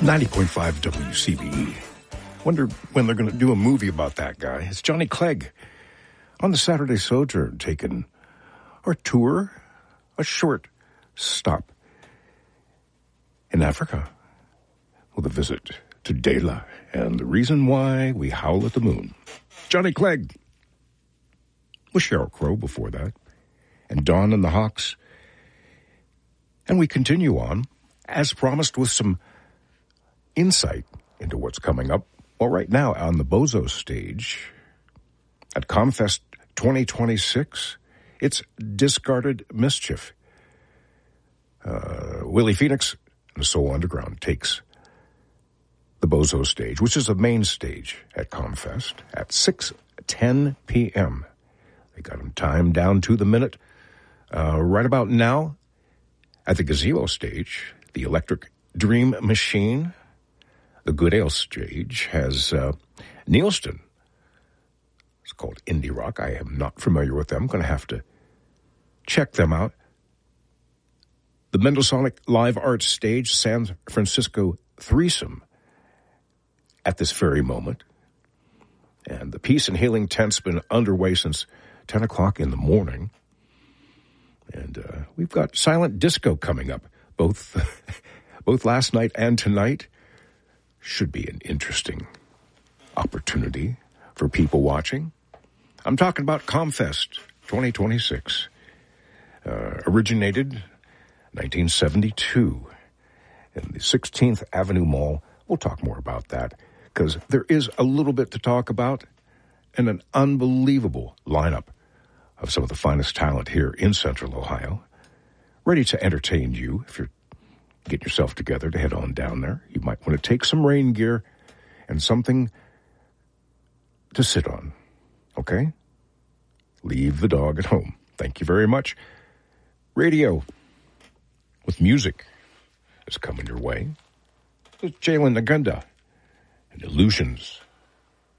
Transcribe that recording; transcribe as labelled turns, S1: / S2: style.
S1: 90.5 WCBE. Wonder when they're going to do a movie about that guy. It's Johnny Clegg on the Saturday Sojourn, taking our tour, a short stop in Africa with a visit to Dela and the reason why we howl at the moon. Johnny Clegg with Sheryl Crow before that, and Dawn and the Hawks. And we continue on, as promised, with some insight into what's coming up. Well, right now on the Bozo stage at ComFest 2026, it's Discarded Mischief. Willie Phoenix and the Soul Underground takes the Bozo stage, which is a main stage at ComFest at 6:10 p.m. They got them timed down to the minute. Right about now, at the Gazebo stage, the Electric Dream Machine, the Good Ale stage, has Neilston. It's called Indie Rock. I am not familiar with them. I'm going to have to check them out. The Mendelsonic Live Arts stage, San Francisco Threesome, at this very moment. And the Peace and Healing Tent's been underway since 10 o'clock in the morning. And we've got Silent Disco coming up, both last night and tonight. Should be an interesting opportunity for people watching. I'm talking about ComFest 2026. Originated 1972 in the 16th Avenue Mall. We'll talk more about that because there is a little bit to talk about and an unbelievable lineup of some of the finest talent here in Central Ohio, ready to entertain you. If you're getting yourself together to head on down there, you might want to take some rain gear and something to sit on, okay? Leave the dog at home. Thank you very much. Radio with music is coming your way. It's Jalen Nagunda and Illusions.